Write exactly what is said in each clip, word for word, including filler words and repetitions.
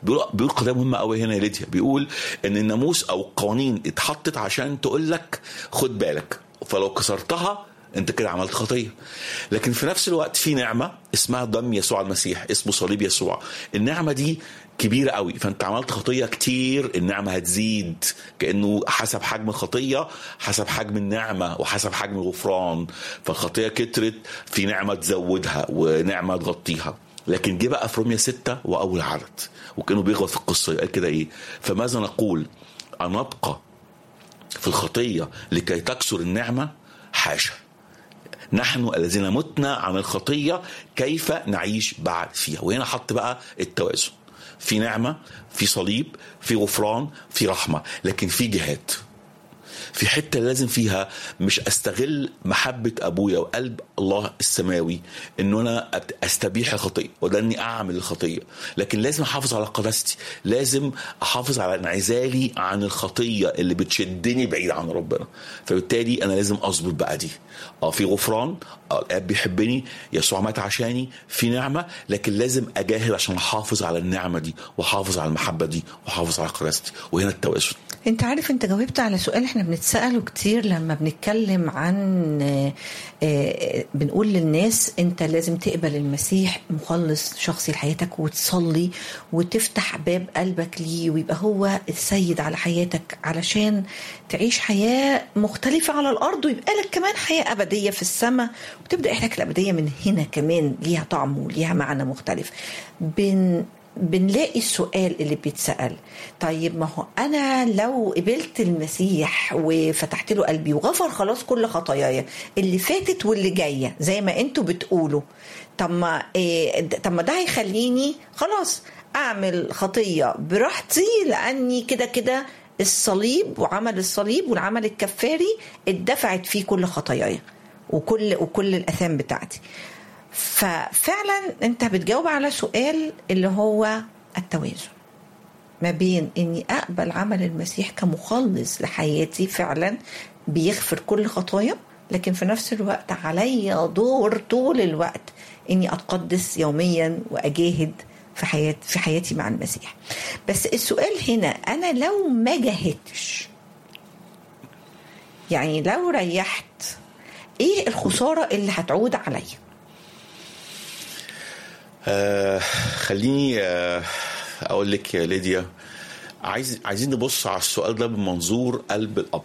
بيقول بيقول قضيه مهمه قوي هنا يا ليديا، بيقول ان الناموس او القوانين اتحطت عشان تقول لك خد بالك، فلو كسرتها انت كده عملت خطيه. لكن في نفس الوقت في نعمه اسمها دم يسوع المسيح، اسمه صليب يسوع. النعمه دي كبيره قوي، فانت عملت خطيه كتير النعمه هتزيد، كانه حسب حجم الخطيه حسب حجم النعمه وحسب حجم الغفران. فالخطيه كترت في نعمه تزودها ونعمه تغطيها. لكن جه بقى في رومية ستة واول عدد وكانوا بيغلط في القصه، قال كده ايه؟ فماذا نقول؟ ان نبقى في الخطيه لكي تكسر النعمه؟ حاشا، نحن الذين متنا عن الخطيه كيف نعيش بعد فيها. وهنا حط بقى التوازن، في نعمه، في صليب، في غفران، في رحمه، لكن في جهاد، في حته لازم فيها مش استغل محبه ابويا وقلب الله السماوي انه انا استبيح الخطيه وده اني اعمل الخطيه، لكن لازم احافظ على قداستي، لازم احافظ على انعزالي عن الخطيه اللي بتشدني بعيد عن ربنا. فبالتالي انا لازم اظبط بقى دي. اه في غفران، اه الاب بيحبني، يسوع مات عشاني، في نعمه، لكن لازم اجاهد عشان احافظ على النعمه دي واحافظ على المحبه دي واحافظ على قداستي. وهنا التوازن. انت عارف انت جاوبت على سؤال احنا بنتسأله كتير لما بنتكلم عن بنقول للناس انت لازم تقبل المسيح مخلص شخصي لحياتك وتصلي وتفتح باب قلبك ليه ويبقى هو السيد على حياتك علشان تعيش حياة مختلفة على الأرض ويبقى لك كمان حياة أبدية في السماء، وتبدأ إحلك الأبدية من هنا كمان ليها طعم وليها معنى مختلف. بن بنلاقي السؤال اللي بيتسأل، طيب ما هو أنا لو قبلت المسيح وفتحت له قلبي وغفر خلاص كل خطاياي اللي فاتت واللي جاية زي ما انتوا بتقولوا، طب ما إيه طب ما ده هيخليني خلاص أعمل خطية براحتي لأني كده كده الصليب وعمل الصليب والعمل الكفاري اتدفعت فيه كل خطاياي وكل وكل الأثام بتاعتي. ففعلا انت بتجاوب على سؤال اللي هو التوازن ما بين اني اقبل عمل المسيح كمخلص لحياتي فعلا بيغفر كل خطايا، لكن في نفس الوقت علي دور طول الوقت اني اتقدس يوميا واجاهد في حياتي في حياتي مع المسيح. بس السؤال هنا، انا لو ما جاهدتش، يعني لو ريحت، ايه الخسارة اللي هتعود عليا؟ آه خليني آه اقول لك يا ليديا، عايز عايزين نبص على السؤال ده بمنظور قلب الاب.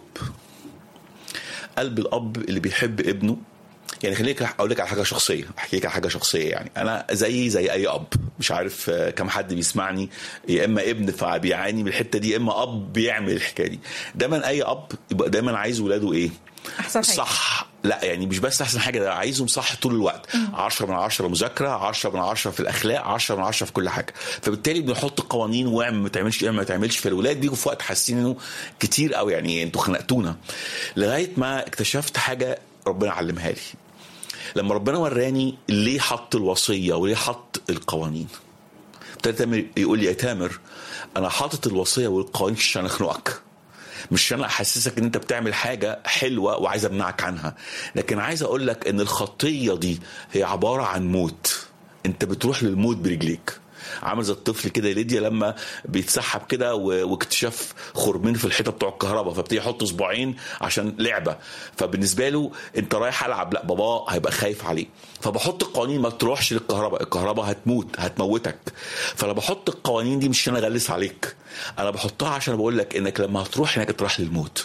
قلب الاب اللي بيحب ابنه. يعني خليني اقول لك على حاجه شخصيه، احكي لك على حاجه شخصيه. يعني انا زي زي اي اب، مش عارف كم حد بيسمعني يا اما ابن فبيعاني من الحته دي، يا اما اب بيعمل الحكايه دي. دايما اي اب يبقى دايما عايز ولاده ايه؟ أحسن حاجة. صح. لا يعني مش بس احسن حاجه، ده عايزهم صح طول الوقت. عشرة من عشرة مذاكره، عشرة من عشرة في الاخلاق، عشرة من عشرة في كل حاجه. فبالتالي بنحط قوانين واعمل ما تعملش ايه ما تعملش. في الولاد بيجوا في وقت حاسين انه كتير قوي، يعني انتوا خنقتونا، لغايه ما اكتشفت حاجه ربنا علمها لي. لما ربنا وراني ليه حط الوصيه وليه حط القوانين، ابتدى يقول لي يا تامر انا حاطط الوصيه والقوانين عشان اخنقك، مش عشان احسسك ان انت بتعمل حاجه حلوه وعايز امنعك عنها، لكن عايز اقول لك ان الخطيه دي هي عباره عن موت. انت بتروح للموت برجليك. عامل زي الطفل كده ليديا لما بيتسحب كده واكتشاف خرمين في الحيطه بتوع الكهرباء، فبتيجي يحط صباعين عشان لعبه، فبالنسبه له انت رايح العب، لا بابا هيبقى خايف عليه. فبحط القوانين ما تروحش للكهرباء، الكهرباء هتموت هتموتك. فانا بحط القوانين دي مش عشان اغلس عليك، انا بحطها عشان بقول لك انك لما هتروح هناك تروح للموت.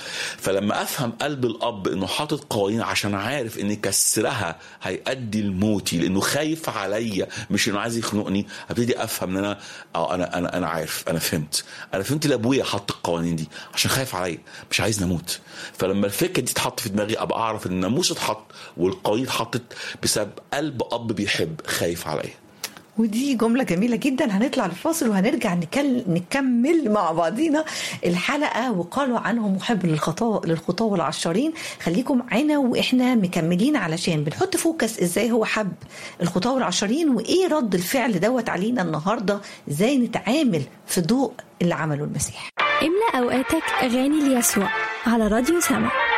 فلما افهم قلب الاب انه حاطط قوانين عشان عارف ان كسرها هيؤدي لموتي لانه خايف عليا مش انه عايز يخنقني، ابتدي افهم ان انا اه انا انا انا عارف، انا فهمت انا فهمت لابويا حط القوانين دي عشان خايف عليا مش عايز نموت. فلما الفكره دي تحط في دماغي ابقى اعرف ان الناموس اتحط والقوانين اتحطت بسبب قلب اب بيحب خايف عليا. ودي جملة جميلة جدا. هنطلع الفاصل وهنرجع نكل... نكمل مع بعضينا الحلقة. وقالوا عنه محب للخطاء للخطاة والعشارين. خليكم معنا واحنا مكملين علشان بنحط فوكس ازاي هو حب الخطاة والعشارين وايه رد الفعل دوت علينا النهاردة، ازاي نتعامل في ضوء اللي عمله المسيح. املأ اوقاتك اغاني ليسوع على راديو سما.